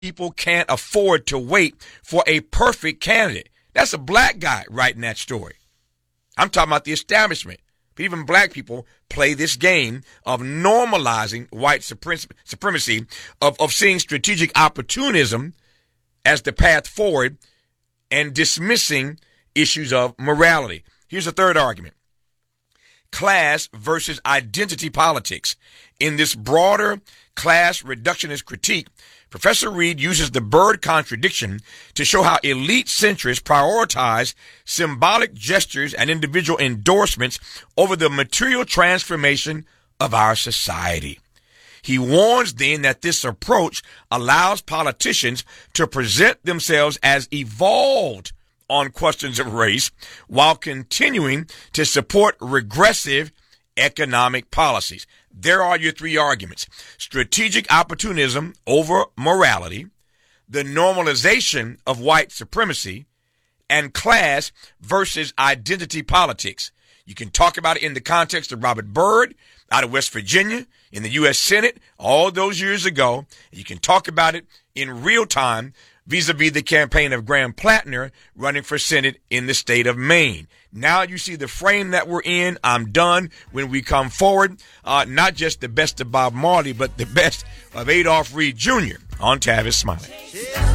People can't afford to wait for a perfect candidate. That's a black guy writing that story. I'm talking about the establishment. But even black people play this game of normalizing white supremacy, of seeing strategic opportunism as the path forward and dismissing issues of morality. Here's a third argument. Class versus identity politics. In this broader class reductionist critique, Professor Reed uses the Byrd contradiction to show how elite centrists prioritize symbolic gestures and individual endorsements over the material transformation of our society. He warns then that this approach allows politicians to present themselves as evolved on questions of race while continuing to support regressive economic policies. There are your three arguments. Strategic opportunism over morality, the normalization of white supremacy, and class versus identity politics. You can talk about it in the context of Robert Byrd out of West Virginia in the U.S. Senate all those years ago. You can talk about it in real time vis-a-vis the campaign of Graham Plattner running for Senate in the state of Maine. Now you see the frame that we're in. I'm done when we come forward. Not just the best of Bob Marley, but the best of Adolph Reed Jr. on Tavis Smiley.